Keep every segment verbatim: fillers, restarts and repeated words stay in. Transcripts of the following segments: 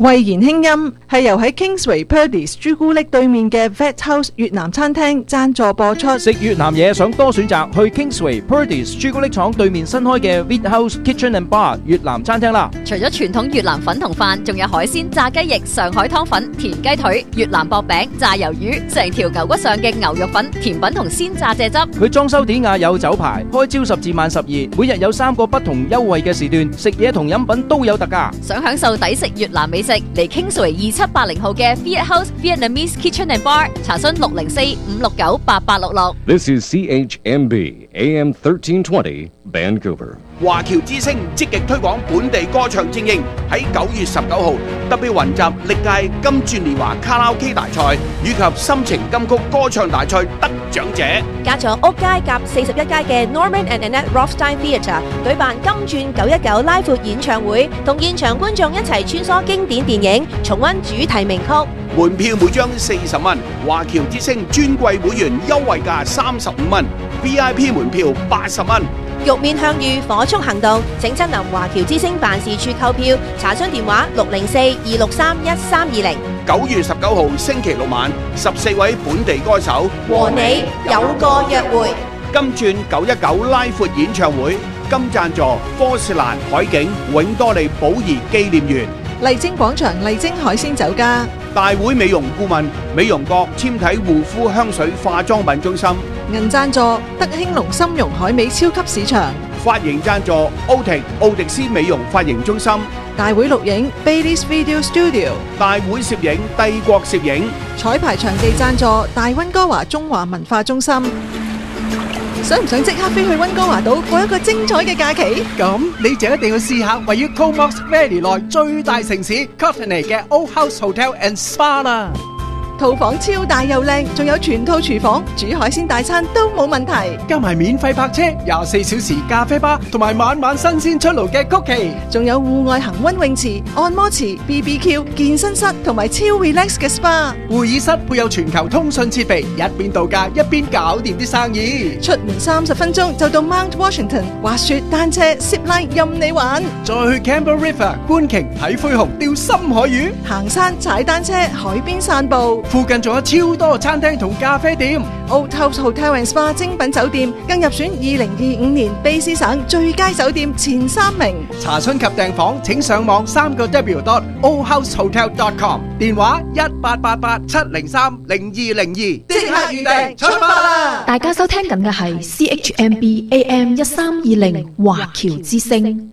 慧言輕音係由喺 Kingsway Purdy's 朱古力對面嘅 Vet House 越南餐廳贊助播出。 食越南嘢想多選擇，去 Kingsway Purdy's 朱古力廠對面新開嘅 Vet House Kitchen and Bar 越南餐廳啦。 除咗傳統越南粉同飯，仲有海鮮炸雞翼、上海湯粉、田雞腿、越南薄餅、炸魷魚，成條牛骨上嘅牛肉粉、甜品同鮮炸蔗汁。 佢裝修典雅有酒牌，開朝十至晚十二，每日有三個不同優惠嘅時段，食嘢同飲品都有特價。 想享受抵食越南美食，嚟 Kingsway 二七八零號嘅 Vet House Vietnamese Kitchen and Bar， 查詢六零四五六九八八六六。 This is C H M B A M thirteen twenty Vancouver。 華僑之聲積極推廣本地歌唱精英，喺九月十九號特別雲集歷屆金鑽年華卡拉 OK 大賽以及心情金曲歌唱大賽得獎者， 加咗屋街夾四十一街嘅 Norman and Annette Rothstein Theatre 舉辦金鑽九一九拉闊演唱會，同現場觀眾一齊穿梭經典電影，重溫主題名曲。 門票每張四十蚊，華僑之聲尊貴會員優惠價三十五蚊 ，V I P 門票八十蚊。 玉面向遇火速行動，請親臨華僑之聲辦事處購票，查詢電話六零四二六三一三二零。 九月十九號星期六晚，十四位本地歌手和你有個約會。 金鑽九一九拉闊演唱會，金贊助科士蘭海景永多利寶儀紀念園。 麗晶廣場麗晶海鮮酒家， 大會美容顧問美容閣纖體護膚香水化妝品中心， 銀贊助德興隆參茸海味超級市場， 髮型贊助奧婷奧迪斯美容髮型中心， 大會錄影 Bailey's Video Studio， 大會攝影帝國攝影， 彩排場地贊助大溫哥華中華文化中心。想唔想即刻飛去溫哥華島過一個精彩嘅假期？ 咁你就一定要試下位於 Comox Valley 內最大城市 Courtenay 嘅 Old House Hotel and Spa 啦。 套房超大又靚，仲有全套廚房，煮海鮮大餐都冇問題。 加埋免費泊車、廿四小時咖啡吧，同埋晚晚新鮮出爐嘅曲奇， 仲有戶外恒溫泳池、按摩池、B B Q、健身室同埋超 relax 嘅 S P A。 會議室配有全球通訊設備，一邊度假一邊搞掂啲生意。 出門三十分鐘就到 Mount Washington， 滑雪、單車、zip line 任你玩。 再去 Campbell River 觀鯨睇灰熊、釣深海魚， 行山、踩單車、海邊散步。 附近仲有超多餐廳同咖啡店。 Old House Hotel and Spa 精品酒店更入選二零二五年卑詩省最佳酒店前三名。 查詢及訂房請上網三個 W dot old house hotel dot com， 電話一八八八七零三零二零二，即刻預訂出發啦！ 大家收聽緊嘅係 C H M B A M 一三二零華僑之聲。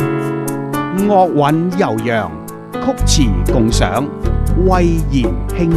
樂韻悠揚，曲詞共賞，慧言輕